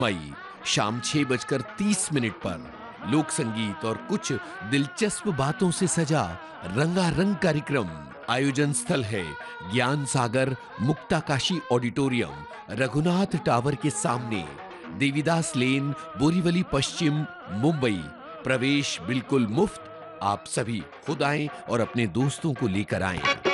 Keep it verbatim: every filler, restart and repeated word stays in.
मई शाम छह बजकर तीस मिनट पर लोक संगीत और कुछ दिलचस्प बातों से सजा रंगारंग कार्यक्रम। आयोजन स्थल है ज्ञान सागर मुक्ताकाशी ऑडिटोरियम, रघुनाथ टावर के सामने, देवीदास लेन, बोरीवली पश्चिम, मुंबई। प्रवेश बिल्कुल मुफ्त। आप सभी खुद आएं और अपने दोस्तों को लेकर आएं।